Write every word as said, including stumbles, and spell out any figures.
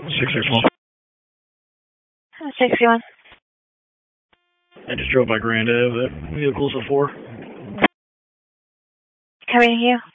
six six one. sixty-one. I just drove by Grand Ave. That vehicle's a four. Coming to you.